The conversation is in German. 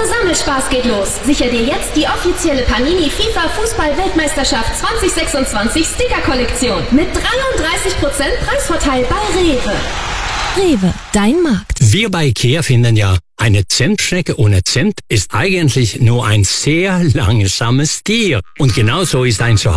große Sammelspaß geht los. Sicher dir jetzt die offizielle Panini FIFA Fußball-Weltmeisterschaft 2026 Sticker-Kollektion mit 33% Preisvorteil bei Rewe. Rewe, dein Markt. Wir bei IKEA finden ja, eine Zentschnecke ohne Zimt ist eigentlich nur ein sehr langsames Tier. Und genauso ist ein Zuhause